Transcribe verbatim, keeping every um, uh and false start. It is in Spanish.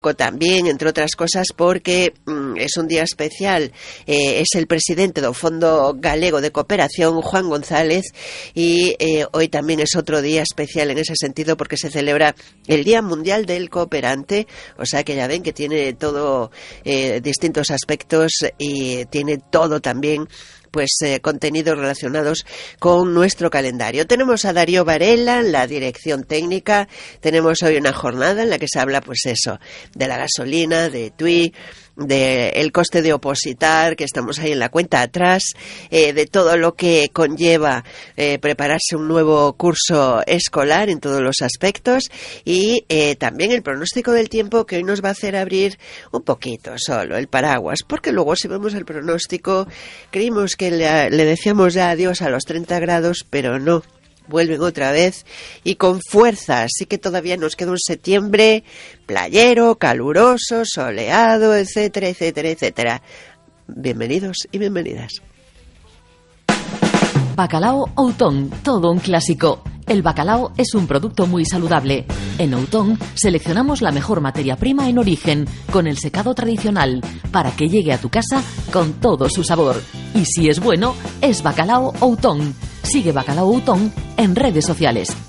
También, entre otras cosas, porque mm, es un día especial. Eh, es el presidente do Fondo Galego de Cooperación, Juan González, y eh, hoy también es otro día especial en ese sentido porque se celebra el Día Mundial del Cooperante, o sea que ya ven que tiene todo eh, distintos aspectos y tiene todo también pues eh, contenidos relacionados con nuestro calendario. Tenemos a Darío Varela en la dirección técnica. Tenemos hoy una jornada en la que se habla, pues eso, de la gasolina, de TUI, de el coste de opositar, que estamos ahí en la cuenta atrás, eh, de todo lo que conlleva eh, prepararse un nuevo curso escolar en todos los aspectos, y eh, también el pronóstico del tiempo, que hoy nos va a hacer abrir un poquito solo el paraguas, porque luego si vemos el pronóstico creímos que le, le decíamos ya adiós a los treinta grados, pero no, vuelven otra vez y con fuerza, así que todavía nos queda un septiembre playero, caluroso, soleado, etcétera, etcétera, etcétera. Bienvenidos y bienvenidas. Bacalao Outón, todo un clásico. El bacalao es un producto muy saludable. En Outón seleccionamos la mejor materia prima en origen, con el secado tradicional, para que llegue a tu casa con todo su sabor. Y si es bueno, es Bacalao Outón. Sigue Bacalao Outón en redes sociales.